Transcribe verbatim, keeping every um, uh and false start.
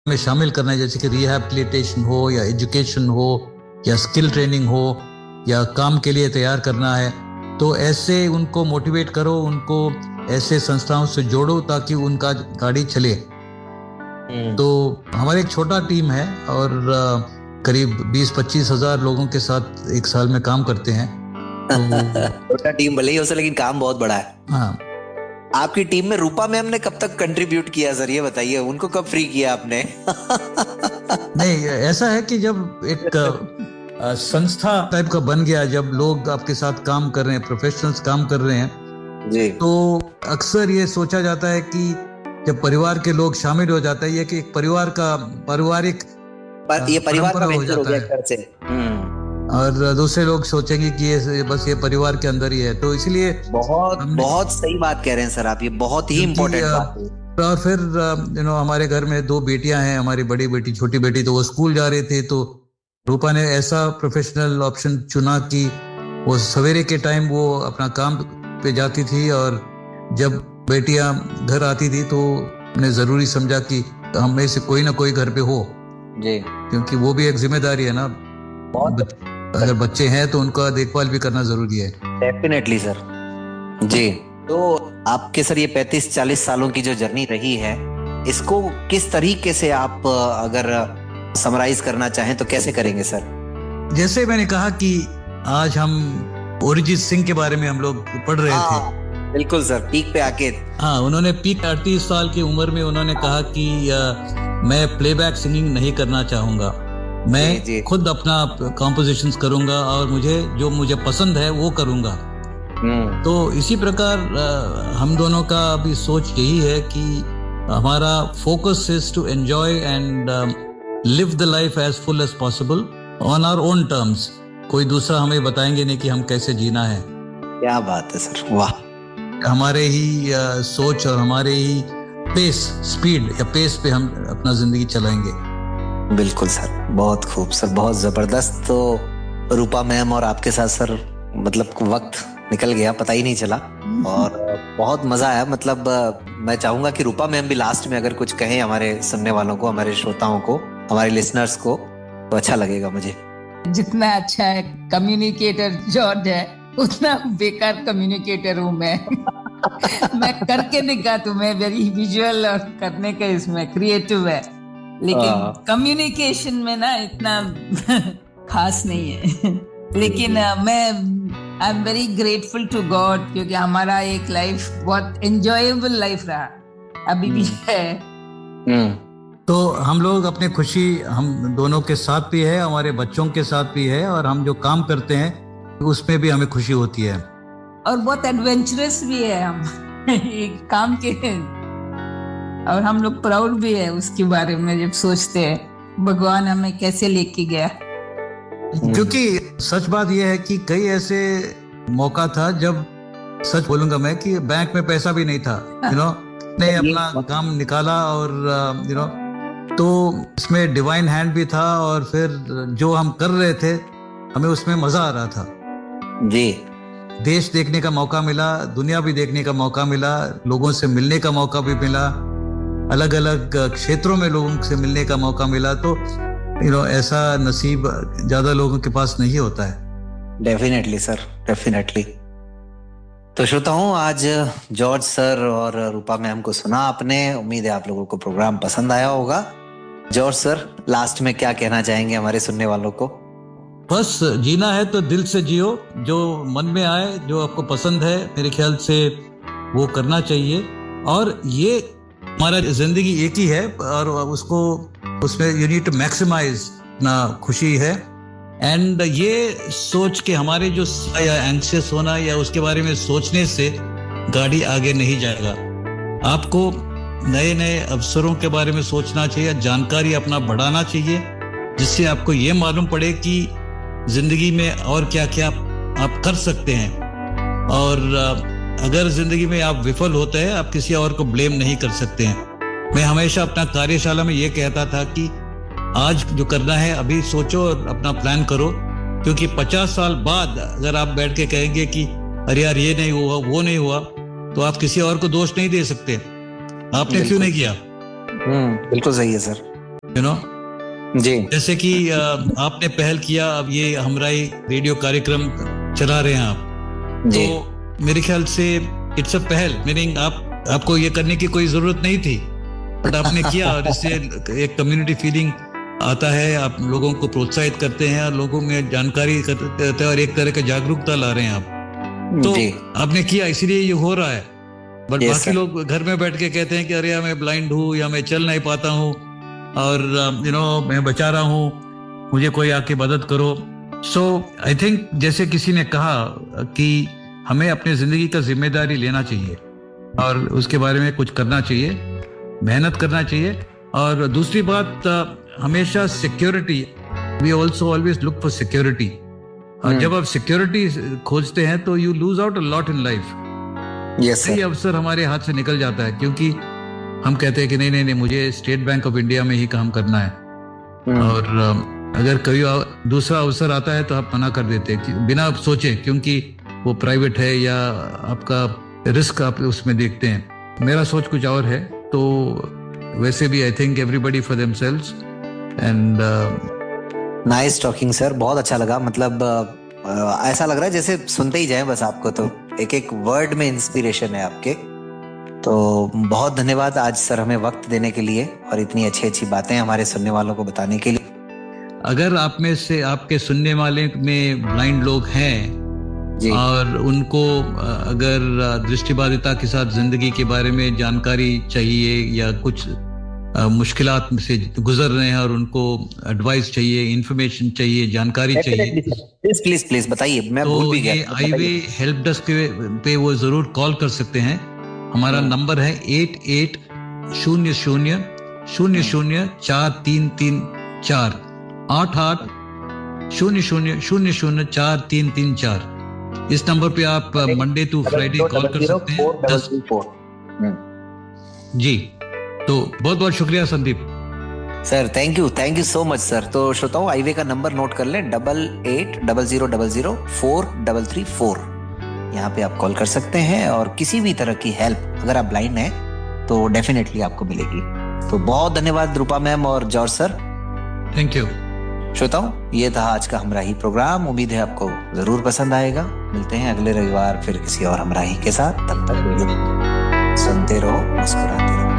में शामिल करना है, जैसे कि रिहैबिलिटेशन हो या एजुकेशन हो या स्किल ट्रेनिंग हो या काम के लिए तैयार करना है, तो ऐसे उनको मोटिवेट करो, उनको ऐसे संस्थाओं से जोड़ो ताकि उनका गाड़ी चले। तो हमारे एक छोटा टीम है और करीब बीस पच्चीस हजार लोगों के साथ एक साल में काम करते हैं। तो छोटा टीम भले ही हो, लेकिन काम बहुत बड़ा है। हाँ। आपकी टीम में रूपा मैम ने कब तक कंट्रीब्यूट किया सर, ये बताइए, उनको कब फ्री किया आपने? नहीं, ऐसा है कि जब एक संस्था टाइप का बन गया, जब लोग आपके साथ काम कर रहे हैं, प्रोफेशनल्स काम कर रहे हैं जी, तो अक्सर ये सोचा जाता है कि जब परिवार के लोग शामिल हो जाते हैं, ये कि एक परिवार का पारिवारिक पर, ये परिवार का वेंचर हो जाता है से। और दूसरे लोग सोचेंगे कि ये बस ये परिवार के अंदर ही है, तो इसलिए बहुत बहुत सही बात कह रहे हैं सर आप, ये बहुत ही इम्पोर्टेंट बात है। और फिर यू नो हमारे घर में दो बेटियां हैं, हमारी बड़ी बेटी छोटी बेटी, तो वो स्कूल जा रहे थे, तो रूपा ने ऐसा प्रोफेशनल ऑप्शन चुना कि वो सवेरे के टाइम वो अपना काम पे जाती थी और जब बेटियां घर आती थी तो उन्हें जरूरी समझा कि हम में से कोई ना कोई घर पे हो जी, क्योंकि वो भी एक जिम्मेदारी है ना। बहुत अगर बच्चे हैं तो उनका देखभाल भी करना जरूरी है। डेफिनेटली सर जी। तो आपके सर ये पैंतीस चालीस सालों की जो जर्नी रही है, इसको किस तरीके से आप अगर समराइज करना चाहें तो कैसे करेंगे सर? जैसे मैंने कहा कि आज हम अरिजीत सिंह के बारे में हम लोग पढ़ रहे थे। बिल्कुल सर, पीक पे आके। हाँ, उन्होंने पीक अड़तीस साल की उम्र में उन्होंने कहा कि आ, मैं प्लेबैक सिंगिंग नहीं करना चाहूंगा, मैं जी, जी. खुद अपना कॉम्पोजिशंस करूंगा और मुझे जो मुझे पसंद है वो करूंगा। तो इसी प्रकार हम दोनों का अभी सोच यही है कि हमारा focus is to enjoy and live the life as full as possible on our own terms. कोई दूसरा हमें बताएंगे नहीं कि हम कैसे जीना है। क्या बात है सर, वाह। हमारे ही uh, सोच और हमारे ही पेस, स्पीड या पेस पे हम अपना जिंदगी चलाएंगे। बिल्कुल सर, बहुत खूब सर, बहुत जबरदस्त। तो रूपा मैम और आपके साथ सर मतलब वक्त निकल गया, पता ही नहीं चला और बहुत मजा आया। मतलब मैं चाहूंगा कि रूपा मैम भी लास्ट में अगर कुछ कहें हमारे सुनने वालों को, हमारे श्रोताओं को, हमारे लिसनर्स को, तो अच्छा लगेगा मुझे। जितना अच्छा है कम्युनिकेटर जॉर्ज है, उतना बेकार कम्युनिकेटर हूँ मैं। मैं करके दिखा तुम्हें, वेरी विजुअल और करने का इसमें क्रिएटिव है, लेकिन कम्युनिकेशन में ना इतना खास नहीं है। लेकिन uh, मैं I am very grateful to God, क्योंकि हमारा एक लाइफ बहुत एंजॉयबल लाइफ रहा, अभी भी है। तो हम लोग अपनी खुशी हम दोनों के साथ भी है, हमारे बच्चों के साथ भी है, और हम जो काम करते हैं उसमें भी हमें खुशी होती है और बहुत एडवेंचरस भी है हम एक काम के, और हम लोग प्राउड भी है उसके बारे में जब सोचते हैं भगवान हमें कैसे लेके गया। क्योंकि सच बात यह है कि कई ऐसे मौका था जब, सच बोलूंगा मैं, कि बैंक में पैसा भी नहीं था, यू नो ने अपना काम निकाला और यू नो तो इसमें डिवाइन हैंड भी था, और फिर जो हम कर रहे थे हमें उसमें मजा आ रहा था जी। देश देखने का मौका मिला, दुनिया भी देखने का मौका मिला, लोगों से मिलने का मौका भी मिला, अलग अलग क्षेत्रों में लोगों से मिलने का मौका मिला। तो यू नो ऐसा नसीब ज्यादा लोगों के पास नहीं होता है। Definitely sir, definitely. तो श्रोताओं, आज जॉर्ज सर और रूपा मैम को सुना आपने, उम्मीद है आप लोगों को प्रोग्राम पसंद आया होगा। जॉर्ज सर, लास्ट में क्या कहना चाहेंगे हमारे सुनने वालों को? बस जीना है तो दिल से जियो, जो मन में आए, जो आपको पसंद है, मेरे ख्याल से वो करना चाहिए। और ये हमारा जिंदगी एक ही है और उसको उसमें यू नीड टू मैक्सिमाइज ना खुशी है। एंड ये सोच के हमारे जो या एंग्शियस होना या उसके बारे में सोचने से गाड़ी आगे नहीं जाएगा। आपको नए नए अवसरों के बारे में सोचना चाहिए, जानकारी अपना बढ़ाना चाहिए, जिससे आपको ये मालूम पड़े कि जिंदगी में और क्या क्या आप कर सकते हैं। और अगर जिंदगी में आप विफल होते हैं, आप किसी और को ब्लेम नहीं कर सकते हैं। मैं हमेशा अपना कार्यशाला में ये कहता था कि आज जो करना है अभी सोचो और अपना प्लान करो, क्योंकि पचास साल बाद अगर आप बैठ के कहेंगे कि अरे यार ये नहीं हुआ, वो नहीं हुआ, तो आप किसी और को दोष नहीं दे सकते, आपने क्यों नहीं किया। हम्म बिल्कुल सही है सर। यू नो जी। जैसे कि आपने पहल किया, अब ये हमराही रेडियो कार्यक्रम चला रहे हैं आप, जी। तो मेरे ख्याल से इट्स अ पहल, मीनिंग आप आपको ये करने की कोई जरूरत नहीं थी, बट आपने किया और इससे एक कम्युनिटी फीलिंग आता है, आप लोगों को प्रोत्साहित करते हैं और लोगों में जानकारी करते हैं और एक तरह का जागरूकता ला रहे हैं आप। तो आपने किया, इसीलिए ये हो रहा है। बट बाकी लोग घर में बैठ के कहते हैं कि अरे मैं ब्लाइंड हूँ या मैं चल नहीं पाता हूँ और यू नो मैं बचा रहा हूँ, मुझे कोई आके मदद करो। सो आई थिंक जैसे किसी ने कहा कि हमें अपनी जिंदगी का जिम्मेदारी लेना चाहिए और उसके बारे में कुछ करना चाहिए, मेहनत करना चाहिए। और दूसरी बात, हमेशा security, we also always look for security. और जब आप सिक्योरिटी खोजते हैं तो you lose out a lot in life. सही अवसर हमारे हाथ से निकल जाता है क्योंकि हम कहते हैं कि नहीं नहीं नहीं मुझे स्टेट बैंक ऑफ इंडिया में ही काम करना है, और अगर कोई दूसरा अवसर आता है तो आप मना कर देते हैं बिना सोचे, क्योंकि वो प्राइवेट है या आपका रिस्क आप उसमें देखते हैं। मेरा सोच कुछ और है, तो वैसे भी I think everybody for themselves. And nice talking sir, बहुत अच्छा लगा। मतलब uh, ऐसा लग रहा है जैसे सुनते ही जाएं बस आपको, तो एक एक वर्ड में इंस्पिरेशन है आपके। तो बहुत धन्यवाद आज सर हमें वक्त देने के लिए और इतनी अच्छी अच्छी बातें हमारे सुनने वालों को बताने के लिए। अगर आप में से आपके सुनने वाले में ब्लाइंड लोग हैं जी, और उनको अगर दृष्टिबाधिता के साथ जिंदगी के बारे में जानकारी चाहिए या कुछ मुश्किलात से गुजर रहे हैं और उनको एडवाइस चाहिए, इंफॉर्मेशन चाहिए, जानकारी चाहिए, प्लीज प्लीज प्लीज बताइए। मैं तो भूल भी गया। ये आईवे हेल्प डेस्क पे वो जरूर कॉल कर सकते हैं। हमारा नंबर है एट एट शून्य शून्य शून्य शून्य चार तीन तीन चार, आठ आठ शून्य शून्य शून्य शून्य चार तीन तीन चार। इस नंबर पे आप मंडे टू फ्राइडे कॉल कर सकते हैं। दस जी, तो बहुत बहुत शुक्रिया Sandeep sir, thank you thank you so much sir. तो श्रोताओं, आईवे का नंबर नोट कर लें, double eight double zero double zero four double three four. यहाँ पे आप कॉल कर सकते हैं और किसी भी तरह की हेल्प अगर आप ब्लाइंड हैं तो डेफिनेटली आपको मिलेगी। तो बहुत धन्यवाद रूपा मैम और जॉर्ज सर, थैंक यू। श्रोताओं, ये था आज का हमराही प्रोग्राम। उम्मीद है आपको जरूर पसंद आएगा। मिलते हैं अगले रविवार फिर किसी और हमराही के साथ। तब तक सुनते रहो, मुस्कुराते रहो।